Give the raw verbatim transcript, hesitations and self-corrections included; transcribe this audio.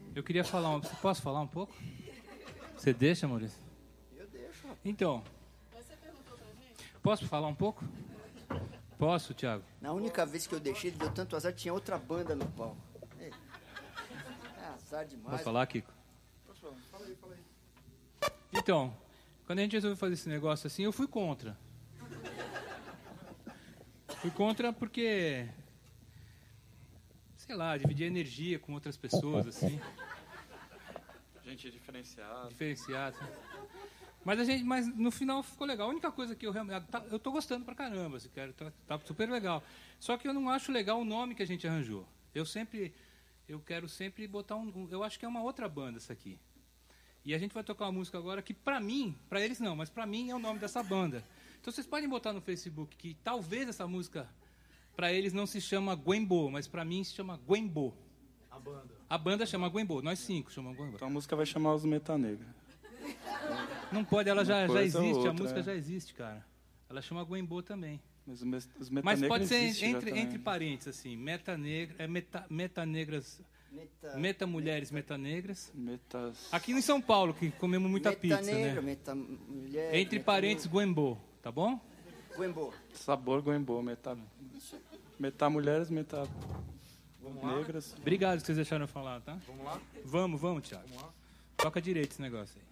Eu queria falar um... Posso falar um pouco? Você deixa, Maurício? Eu deixo. Então... Você perguntou pra gente? Posso falar um pouco? Posso, Thiago? Na única vez que eu deixei, ele deu tanto azar, tinha outra banda no palco. É, é azar demais. Posso falar, Kiko? Posso falar? Fala aí, fala aí. Então, quando a gente resolveu fazer esse negócio assim, eu fui contra. Fui contra porque... Sei lá, dividir energia com outras pessoas, assim. Gente diferenciada. Diferenciado. Mas, a gente, mas no final ficou legal. A única coisa que eu realmente... Tá, eu tô gostando pra caramba, se quer, tá, tá super legal. Só que eu não acho legal o nome que a gente arranjou. Eu sempre... Eu quero sempre botar um... um eu acho que é uma outra banda essa aqui. E a gente vai tocar uma música agora que pra mim... Pra eles não, mas pra mim é o nome dessa banda. Então vocês podem botar no Facebook que talvez essa música... Pra eles não se chama Gwenbo, mas pra mim se chama Gwenbo. A banda. A banda chama Gwenbo. Nós cinco chamamos Gwenbo. Então a música vai chamar Os Metanegra. Não pode, ela já, já coisa ou existe, outra, a música é. já existe, cara. Ela chama Gwenbo também. Mas os me- os Mas Metanegra pode ser existe já entre, também. entre parênteses, assim, meta negra, é meta, meta negras, Meta, meta mulheres, meta negras. Metas... Aqui em São Paulo, que comemos muita meta pizza, negra, né? meta mulher. Entre meta parênteses, Gwenbo, tá bom? Gwenbo. Sabor Goembo, meta... Meta mulheres, meta negras. Obrigado que vocês deixaram eu falar, tá? Vamos lá? Vamos, vamos, Thiago. Vamos lá? Toca direito esse negócio aí.